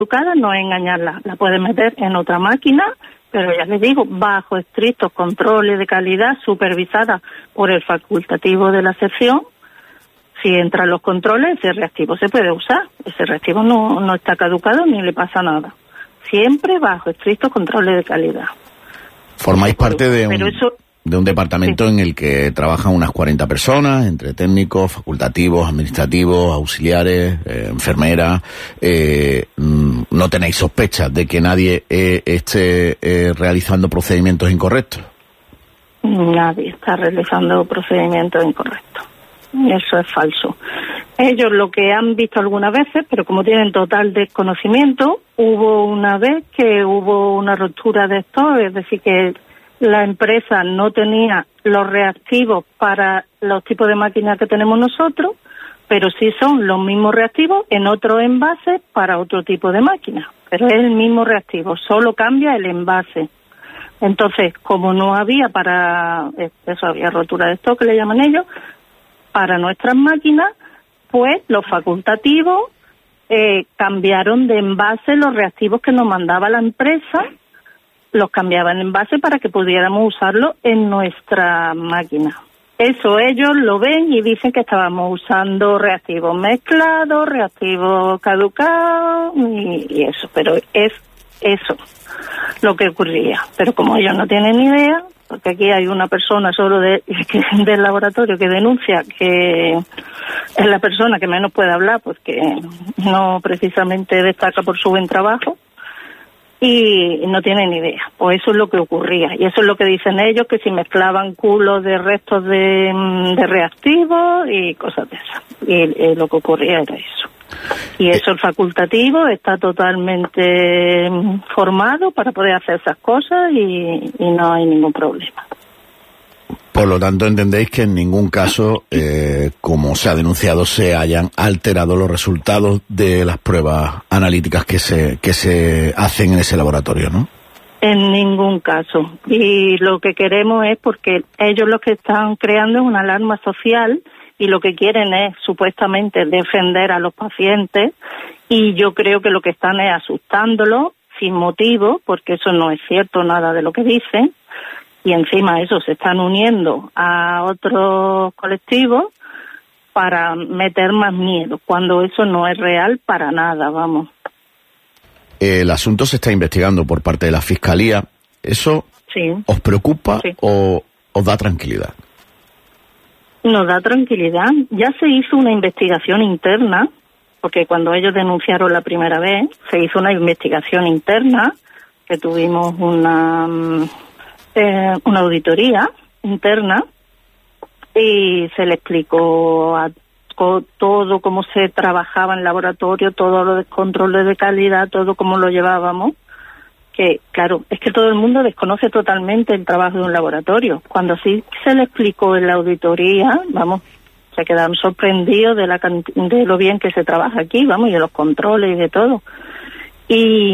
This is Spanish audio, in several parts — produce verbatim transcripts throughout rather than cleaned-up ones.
caducada no es engañarla, la puedes meter en otra máquina, pero ya les digo, bajo estrictos controles de calidad, supervisada por el facultativo de la sección. Si entran los controles, ese reactivo se puede usar. Ese reactivo no, no está caducado ni le pasa nada. Siempre bajo estrictos controles de calidad. Formáis parte de un, eso, de un departamento sí. en el que trabajan unas cuarenta personas, entre técnicos, facultativos, administrativos, auxiliares, eh, enfermeras. Eh, ¿No tenéis sospechas de que nadie eh, esté eh, realizando procedimientos incorrectos? Nadie está realizando procedimientos incorrectos. Eso es falso. Ellos lo que han visto algunas veces, pero como tienen total desconocimiento, hubo una vez que hubo una ruptura de stock, es decir, que la empresa no tenía los reactivos para los tipos de máquinas que tenemos nosotros, pero sí son los mismos reactivos en otros envases para otro tipo de máquina. Pero es el mismo reactivo, solo cambia el envase. Entonces, como no había para, eso había rotura de stock, que le llaman ellos, para nuestras máquinas, pues los facultativos eh, cambiaron de envase los reactivos que nos mandaba la empresa, los cambiaban en envase para que pudiéramos usarlo en nuestra máquina. Eso ellos lo ven y dicen que estábamos usando reactivos mezclados, reactivos caducados y, y eso, pero es eso lo que ocurría. Pero como ellos no tienen ni idea, porque aquí hay una persona solo de, del laboratorio que denuncia que es la persona que menos puede hablar porque no precisamente destaca por su buen trabajo y no tiene ni idea. Pues eso es lo que ocurría y eso es lo que dicen ellos, que si mezclaban culos de restos de, de reactivos y cosas de esas. Y, y lo que ocurría era eso. Y eso, el facultativo está totalmente formado para poder hacer esas cosas y, y no hay ningún problema. Por lo tanto, entendéis que en ningún caso, eh, como se ha denunciado, se hayan alterado los resultados de las pruebas analíticas que se que se hacen en ese laboratorio, ¿no? En ningún caso. Y lo que queremos es, porque ellos lo que están creando es una alarma social y lo que quieren es supuestamente defender a los pacientes y yo creo que lo que están es asustándolos sin motivo, porque eso no es cierto nada de lo que dicen, y encima eso se están uniendo a otros colectivos para meter más miedo, cuando eso no es real para nada, vamos. El asunto se está investigando por parte de la Fiscalía. ¿Eso sí. os preocupa sí. o os da tranquilidad? Nos da tranquilidad. Ya se hizo una investigación interna, porque cuando ellos denunciaron la primera vez, se hizo una investigación interna, que tuvimos una, eh, una auditoría interna, y se le explicó a todo cómo se trabajaba en el laboratorio, todos los controles de calidad, todo cómo lo llevábamos. Que, claro, es que todo el mundo desconoce totalmente el trabajo de un laboratorio. Cuando sí se le explicó en la auditoría, vamos, se quedaron sorprendidos de la de lo bien que se trabaja aquí, vamos, y de los controles y de todo. Y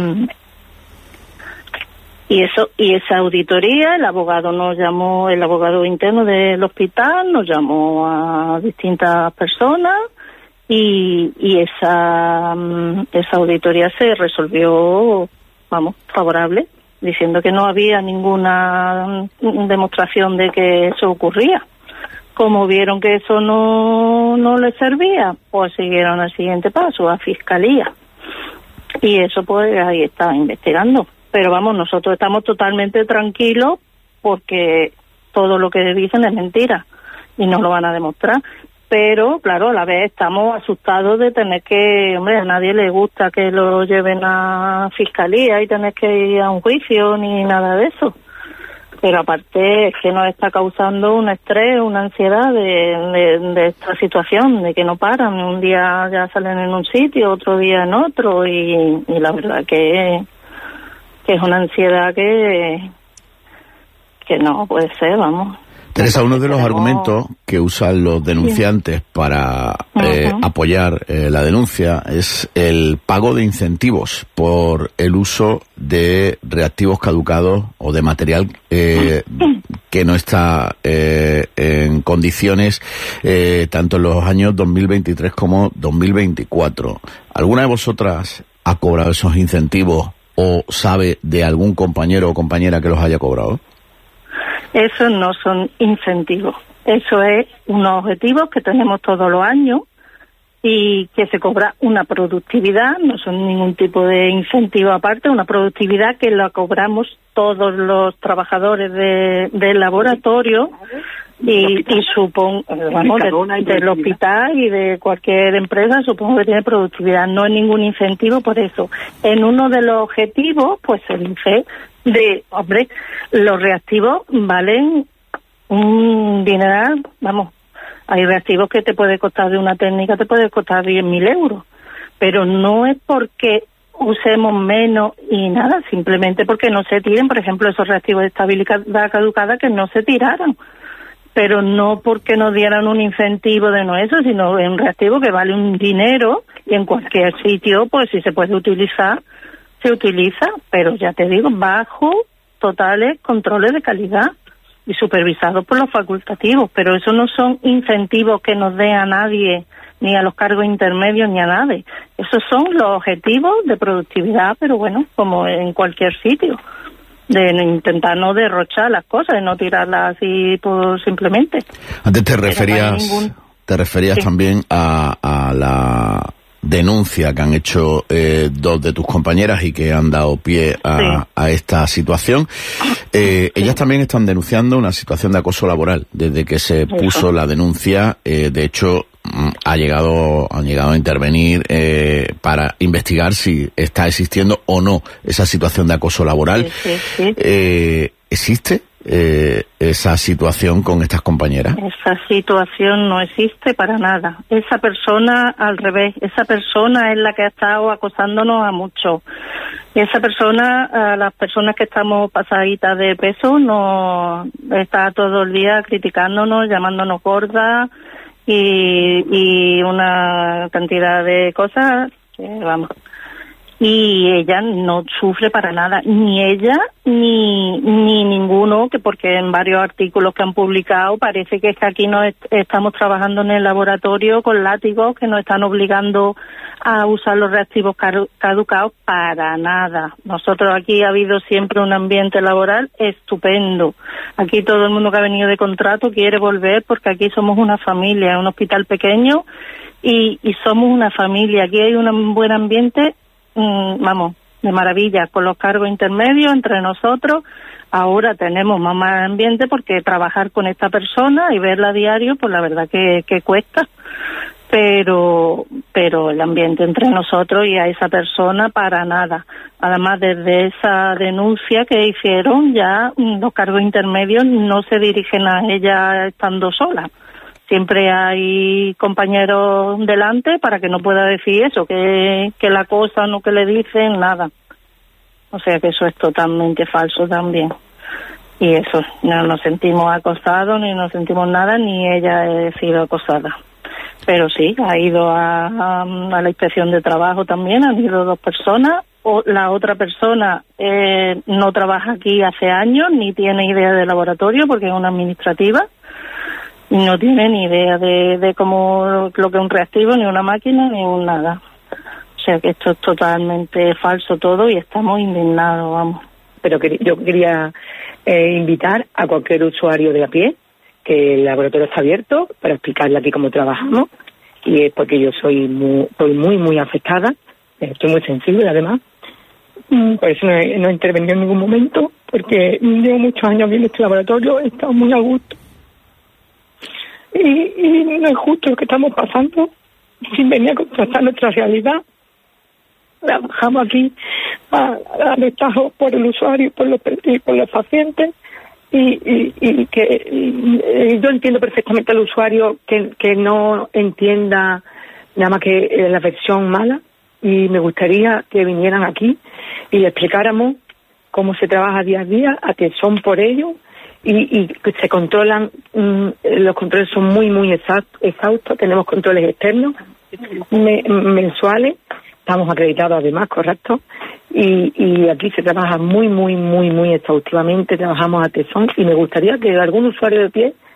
y eso y esa auditoría, el abogado nos llamó, el abogado interno del hospital nos llamó a distintas personas y y esa esa auditoría se resolvió, vamos, favorable, diciendo que no había ninguna demostración de que eso ocurría. Como vieron que eso no, no les servía, pues siguieron al siguiente paso, a Fiscalía. Y eso pues ahí está investigando. Pero vamos, nosotros estamos totalmente tranquilos porque todo lo que dicen es mentira y no lo van a demostrar. Pero, claro, a la vez estamos asustados de tener que, hombre, a nadie le gusta que lo lleven a Fiscalía y tener que ir a un juicio ni nada de eso. Pero aparte es que nos está causando un estrés, una ansiedad de, de, de esta situación, de que no paran. Un día ya salen en un sitio, otro día en otro y, y la verdad que, que es una ansiedad que, que no puede ser, vamos. Teresa, uno de los argumentos que usan los denunciantes para eh, uh-huh. apoyar eh, la denuncia es el pago de incentivos por el uso de reactivos caducados o de material eh, que no está eh, en condiciones eh, tanto en los años dos mil veintitrés como dos mil veinticuatro. ¿Alguna de vosotras ha cobrado esos incentivos o sabe de algún compañero o compañera que los haya cobrado? Esos no son incentivos. Eso es unos objetivos que tenemos todos los años y que se cobra una productividad, no son ningún tipo de incentivo aparte, una productividad que la cobramos todos los trabajadores de, del laboratorio y, y supongo, vamos, de, del hospital y de cualquier empresa, supongo que tiene productividad, no es ningún incentivo por eso. En uno de los objetivos, pues el I F E de, hombre, los reactivos valen un dineral, vamos, hay reactivos que te puede costar de una técnica, te puede costar diez mil euros, pero no es porque usemos menos y nada, simplemente porque no se tiren, por ejemplo, esos reactivos de estabilidad caducada que no se tiraran, pero no porque nos dieran un incentivo de no eso, sino un reactivo que vale un dinero y en cualquier sitio, pues si se puede utilizar, se utiliza, pero ya te digo, bajo totales controles de calidad y supervisados por los facultativos, pero eso no son incentivos que nos dé a nadie, ni a los cargos intermedios, ni a nadie. Esos son los objetivos de productividad, pero bueno, como en cualquier sitio, de intentar no derrochar las cosas, de no tirarlas así por simplemente. Antes te referías, ningún... te referías sí. también a, a la denuncia que han hecho eh, dos de tus compañeras y que han dado pie a, sí. a esta situación. Eh, sí. Ellas también están denunciando una situación de acoso laboral desde que se Eso. puso la denuncia. Eh, de hecho, ha llegado, han llegado a intervenir eh, para investigar si está existiendo o no esa situación de acoso laboral. Sí, sí, sí. Eh, ¿Existe eh, esa situación con estas compañeras? Esa situación no existe para nada. Esa persona, al revés, esa persona es la que ha estado acosándonos a muchos. Esa persona, a las personas que estamos pasaditas de peso, nos está todo el día criticándonos, llamándonos gordas y, y una cantidad de cosas que vamos. Y ella no sufre para nada, ni ella ni ni ninguno, que porque en varios artículos que han publicado parece que es que aquí no est- estamos trabajando en el laboratorio con látigos que nos están obligando a usar los reactivos car- caducados para nada. Nosotros aquí ha habido siempre un ambiente laboral estupendo. Aquí todo el mundo que ha venido de contrato quiere volver porque aquí somos una familia, un hospital pequeño y, y somos una familia. Aquí hay un buen ambiente, vamos, de maravilla, con los cargos intermedios entre nosotros. Ahora tenemos más, más ambiente porque trabajar con esta persona y verla a diario, pues la verdad que, que cuesta, pero pero el ambiente entre nosotros y a esa persona para nada. Además, desde esa denuncia que hicieron, ya los cargos intermedios no se dirigen a ella estando sola. Siempre hay compañeros delante para que no pueda decir eso, que, que la cosa no que le dicen, nada. O sea que eso es totalmente falso también. Y eso, no nos sentimos acosados, ni nos sentimos nada, ni ella ha sido acosada. Pero sí, ha ido a, a, a la inspección de trabajo también, han ido dos personas. O la otra persona eh, no trabaja aquí hace años, ni tiene idea de laboratorio porque es una administrativa. No tiene ni idea de, de cómo lo que es un reactivo, ni una máquina, ni un nada. O sea que esto es totalmente falso todo y estamos indignados, vamos. Pero que, yo quería eh, invitar a cualquier usuario de a pie, que el laboratorio está abierto para explicarle aquí cómo trabajamos, y es porque yo soy muy, soy muy, muy afectada, estoy muy sensible además. Por eso no he, no he intervenido en ningún momento, porque llevo muchos años viendo este laboratorio, he estado muy a gusto. Y, y no es justo lo que estamos pasando sin venir a contrastar nuestra realidad. Trabajamos aquí a, a destajo por el usuario y por los, y por los pacientes y, y, y que y, yo entiendo perfectamente al usuario que, que no entienda nada más que eh, la versión mala, y me gustaría que vinieran aquí y le explicáramos cómo se trabaja día a día, a que son por ello. Y, y que se controlan, mmm, los controles son muy, muy exhaustos, tenemos controles externos, me, mensuales, estamos acreditados además, correcto, y, y aquí se trabaja muy, muy, muy, muy exhaustivamente, trabajamos a tesón, y me gustaría que algún usuario de pie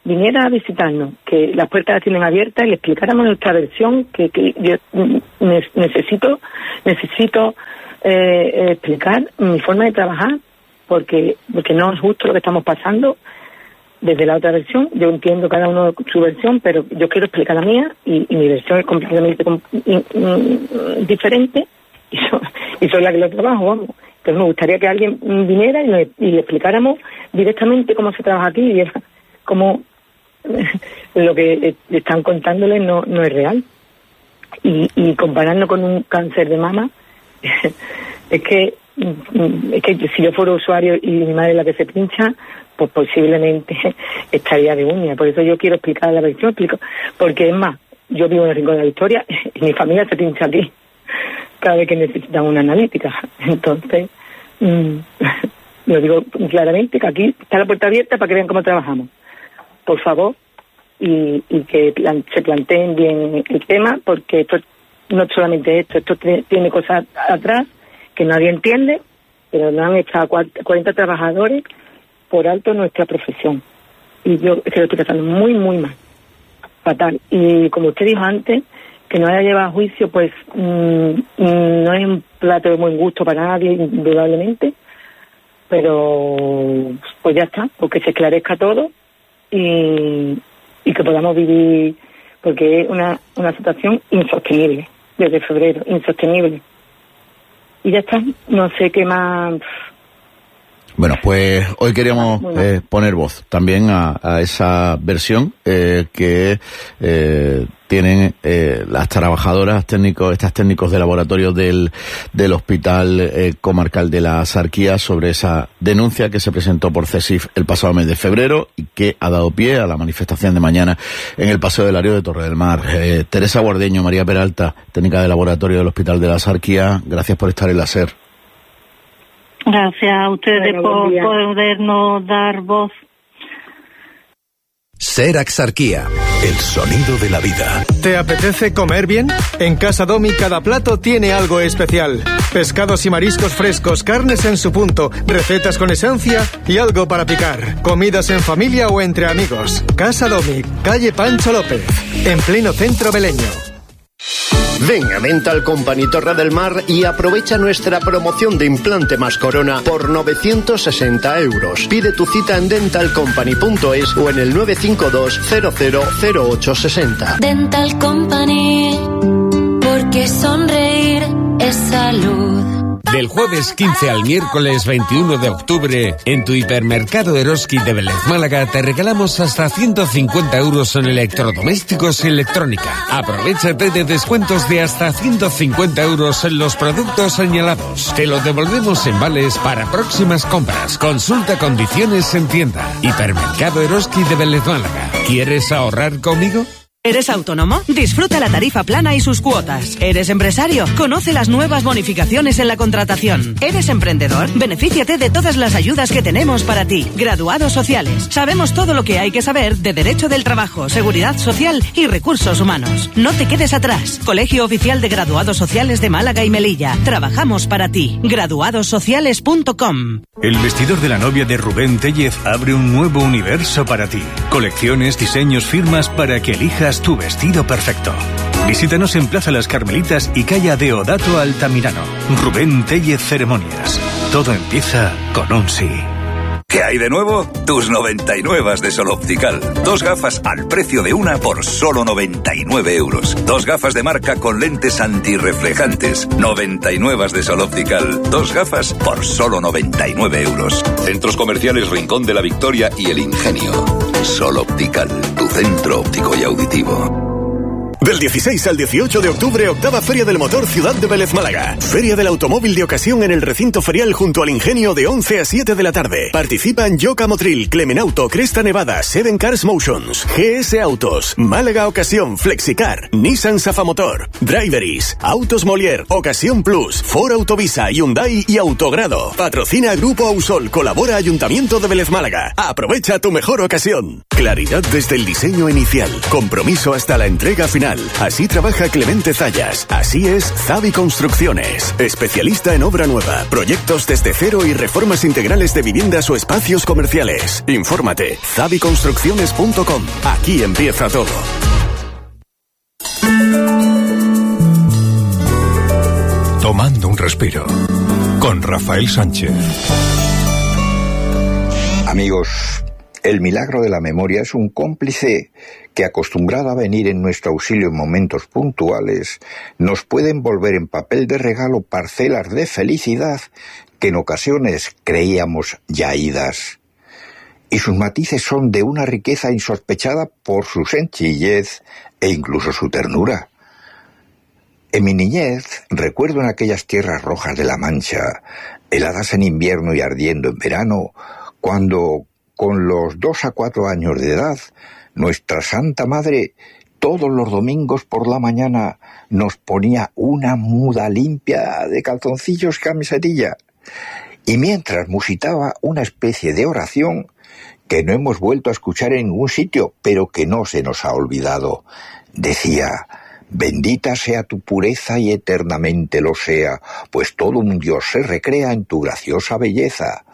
viniera a visitarnos, que las puertas las tienen abiertas y le explicáramos nuestra versión, que, que yo ne- necesito necesito eh, explicar mi forma de trabajar, porque porque no es justo lo que estamos pasando desde la otra versión. Yo entiendo cada uno su versión, pero yo quiero explicar la mía y, y mi versión es completamente com- in, in, diferente y, so, y soy la que lo trabajo, vamos. Entonces me gustaría que alguien viniera y le, y le explicáramos directamente cómo se trabaja aquí y era cómo lo que están contándole no no es real. Y, y compararnos con un cáncer de mama, es que es que si yo fuera usuario y mi madre es la que se pincha, pues posiblemente estaría de uña. Por eso yo quiero explicar la versión, explico, porque es más, yo vivo en el Rincón de la Victoria y mi familia se pincha aquí cada vez que necesitan una analítica. Entonces, mmm, lo digo claramente, que aquí está la puerta abierta para que vean cómo trabajamos. Por favor, y, y que plan, se planteen bien el tema, porque esto no solamente esto, esto t- tiene cosas atrás que nadie entiende, pero no han echado cuarenta trabajadores por alto nuestra profesión. Y yo es que lo estoy pasando muy, muy mal, fatal. Y como usted dijo antes, que no haya llevado a juicio, pues mmm, no es un plato de buen gusto para nadie, indudablemente, pero pues ya está, porque se esclarezca todo y, y que podamos vivir, porque es una, una situación insostenible, desde febrero, insostenible. Y ya está, no sé qué más. Bueno, pues hoy queríamos eh, poner voz también a, a esa versión eh, que eh, tienen eh, las trabajadoras, técnicos, estas técnicos de laboratorio del, del Hospital eh, Comarcal de la Sarquía sobre esa denuncia que se presentó por CESIF el pasado mes de febrero y que ha dado pie a la manifestación de mañana en el Paseo del Ario de Torre del Mar. Eh, Teresa Guardeño, María Peralta, técnica de laboratorio del Hospital de la Sarquía, gracias por estar en la SER. Gracias a ustedes por podernos dar voz. SER Axarquía, el sonido de la vida. ¿Te apetece comer bien? En Casa Domi cada plato tiene algo especial. Pescados y mariscos frescos, carnes en su punto, recetas con esencia y algo para picar. Comidas en familia o entre amigos. Casa Domi, calle Pancho López, en pleno centro beleño. Ven a Dental Company Torre del Mar y aprovecha nuestra promoción de implante más corona por novecientos sesenta euros. Pide tu cita en dental company punto es o en el nueve cinco dos cero cero cero ocho seis cero. Dental Company, porque sonreír es salud. Del jueves quince al miércoles veintiuno de octubre, en tu hipermercado Eroski de Vélez Málaga te regalamos hasta ciento cincuenta euros en electrodomésticos y electrónica. Aprovechate de descuentos de hasta ciento cincuenta euros en los productos señalados. Te lo devolvemos en vales para próximas compras. Consulta condiciones en tienda. Hipermercado Eroski de Vélez Málaga. ¿Quieres ahorrar conmigo? ¿Eres autónomo? Disfruta la tarifa plana y sus cuotas. ¿Eres empresario? Conoce las nuevas bonificaciones en la contratación. ¿Eres emprendedor? Benefíciate de todas las ayudas que tenemos para ti. Graduados sociales. Sabemos todo lo que hay que saber de Derecho del Trabajo, Seguridad Social y Recursos Humanos. No te quedes atrás. Colegio Oficial de Graduados Sociales de Málaga y Melilla. Trabajamos para ti. graduados sociales punto com. El vestidor de la novia de Rubén Tellez abre un nuevo universo para ti. Colecciones, diseños, firmas para que elijas tu vestido perfecto. Visítanos en Plaza Las Carmelitas y calle Deodato Altamirano. Rubén Tellez Ceremonias. Todo empieza con un sí. ¿Qué hay de nuevo? Tus noventa y nueve de Sol Optical. Dos gafas al precio de una por solo noventa y nueve euros. Dos gafas de marca con lentes antirreflejantes. noventa y nueve de Sol Optical. Dos gafas por solo noventa y nueve euros. Centros comerciales Rincón de la Victoria y El Ingenio. Sol Optical, tu centro óptico y auditivo. Del dieciséis al dieciocho de octubre, octava Feria del Motor Ciudad de Vélez Málaga. Feria del automóvil de ocasión en el recinto ferial junto al Ingenio de once a siete de la tarde. Participan Yoka Motril, Clemenauto, Cresta Nevada, Seven Cars Motions, G S Autos, Málaga Ocasión, Flexicar, Nissan Safamotor, Driveris, Autos Molière, Ocasión Plus, Ford Autovisa, Hyundai y Autogrado. Patrocina Grupo Ausol, colabora Ayuntamiento de Vélez Málaga. Aprovecha tu mejor ocasión. Claridad desde el diseño inicial, compromiso hasta la entrega final. profesional. Así trabaja Clemente Zayas. Así es Zavi Construcciones. Especialista en obra nueva, proyectos desde cero y reformas integrales de viviendas o espacios comerciales. Infórmate. zavi construcciones punto com. Aquí empieza todo. Tomando un respiro. Con Rafael Sánchez. Amigos, el milagro de la memoria es un cómplice que, acostumbrado a venir en nuestro auxilio en momentos puntuales, nos puede envolver en papel de regalo parcelas de felicidad que en ocasiones creíamos ya idas. Y sus matices son de una riqueza insospechada por su sencillez e incluso su ternura. En mi niñez, recuerdo en aquellas tierras rojas de la Mancha, heladas en invierno y ardiendo en verano, cuando, con los dos a cuatro años de edad, nuestra Santa Madre, todos los domingos por la mañana, nos ponía una muda limpia de calzoncillos y camisetilla, y mientras musitaba una especie de oración que no hemos vuelto a escuchar en ningún sitio, pero que no se nos ha olvidado, decía: bendita sea tu pureza y eternamente lo sea, pues todo un Dios se recrea en tu graciosa belleza.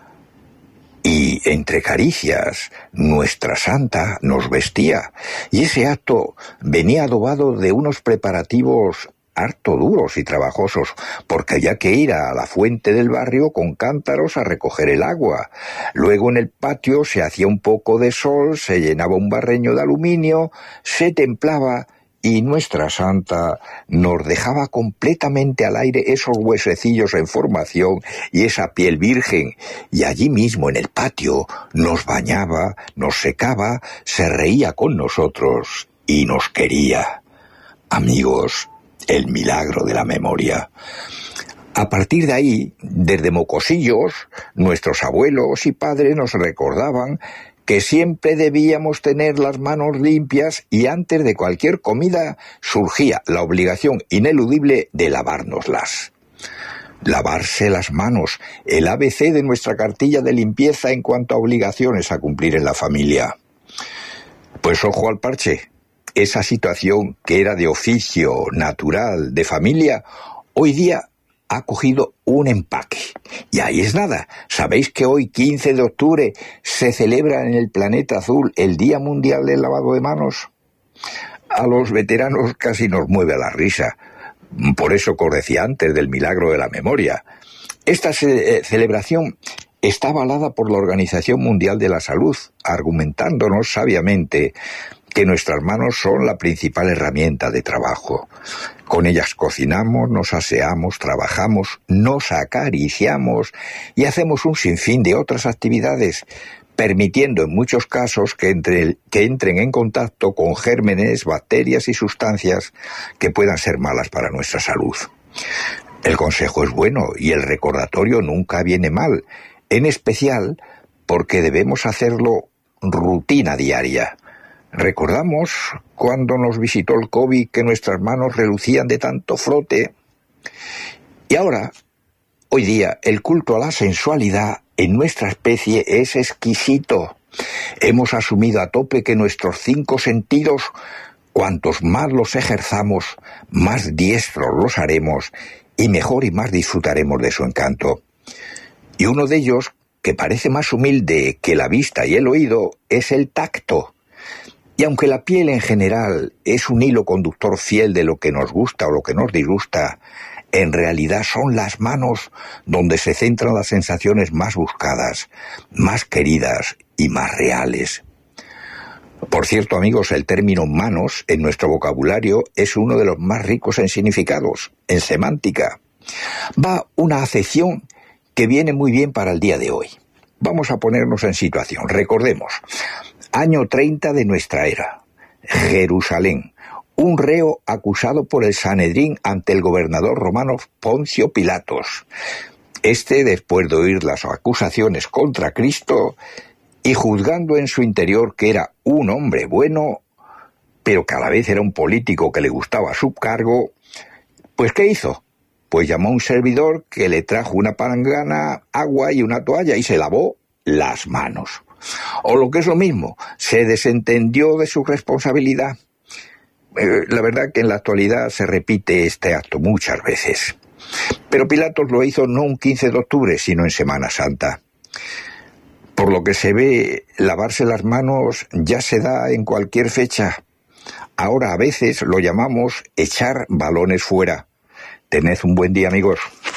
Y entre caricias, nuestra santa nos vestía, y ese acto venía adobado de unos preparativos harto duros y trabajosos, porque había que ir a la fuente del barrio con cántaros a recoger el agua. Luego en el patio se hacía un poco de sol, se llenaba un barreño de aluminio, se templaba, y nuestra santa nos dejaba completamente al aire esos huesecillos en formación y esa piel virgen, y allí mismo en el patio nos bañaba, nos secaba, se reía con nosotros y nos quería. Amigos, el milagro de la memoria. A partir de ahí, desde mocosillos, nuestros abuelos y padres nos recordaban que siempre debíamos tener las manos limpias, y antes de cualquier comida surgía la obligación ineludible de lavárnoslas. Lavarse las manos, el A B C de nuestra cartilla de limpieza en cuanto a obligaciones a cumplir en la familia. Pues ojo al parche, esa situación que era de oficio, natural, de familia, hoy día ha cogido un empaque. Y ahí es nada. ¿Sabéis que hoy, quince de octubre, se celebra en el planeta azul el Día Mundial del Lavado de Manos? A los veteranos casi nos mueve a la risa. Por eso que os decía antes del milagro de la memoria. Esta ce- celebración está avalada por la Organización Mundial de la Salud, argumentándonos sabiamente que nuestras manos son la principal herramienta de trabajo. Con ellas cocinamos, nos aseamos, trabajamos, nos acariciamos y hacemos un sinfín de otras actividades, permitiendo en muchos casos que, entre, que entren en contacto con gérmenes, bacterias y sustancias que puedan ser malas para nuestra salud. El consejo es bueno y el recordatorio nunca viene mal, en especial porque debemos hacerlo rutina diaria. ¿Recordamos cuando nos visitó el COVID que nuestras manos relucían de tanto frote? Y ahora, hoy día, el culto a la sensualidad en nuestra especie es exquisito. Hemos asumido a tope que nuestros cinco sentidos, cuantos más los ejerzamos, más diestros los haremos y mejor y más disfrutaremos de su encanto. Y uno de ellos, que parece más humilde que la vista y el oído, es el tacto. Y aunque la piel en general es un hilo conductor fiel de lo que nos gusta o lo que nos disgusta, en realidad son las manos donde se centran las sensaciones más buscadas, más queridas y más reales. Por cierto, amigos, el término manos en nuestro vocabulario es uno de los más ricos en significados, en semántica. Va una acepción que viene muy bien para el día de hoy. Vamos a ponernos en situación. Recordemos, año treinta de nuestra era, Jerusalén, un reo acusado por el Sanedrín ante el gobernador romano Poncio Pilatos. Este, después de oír las acusaciones contra Cristo y juzgando en su interior que era un hombre bueno, pero que a la vez era un político que le gustaba su cargo, pues ¿qué hizo? Pues llamó a un servidor que le trajo una palangana, agua y una toalla y se lavó las manos. O lo que es lo mismo, se desentendió de su responsabilidad. eh, la verdad que en la actualidad se repite este acto muchas veces. Pero Pilatos lo hizo no un quince de octubre, sino en Semana Santa. Por lo que se ve, lavarse las manos ya se da en cualquier fecha. Ahora a veces lo llamamos echar balones fuera. Tened un buen día, amigos.